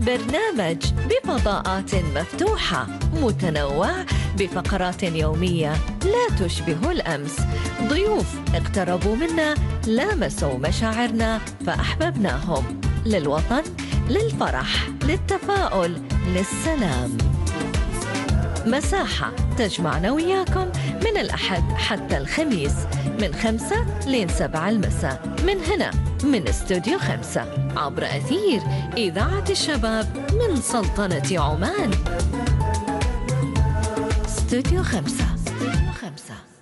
برنامج بفضاءات مفتوحة متنوع بفقرات يومية لا تشبه الأمس. ضيوف اقتربوا منا، لامسوا مشاعرنا فأحببناهم. للوطن، للفرح، للتفاؤل، للسلام. مساحة تجمعنا وياكم من الأحد حتى الخميس من 5 لين 7 المساء من هنا من استوديو 5 عبر أثير إذاعة الشباب من سلطنة عمان. استوديو 5.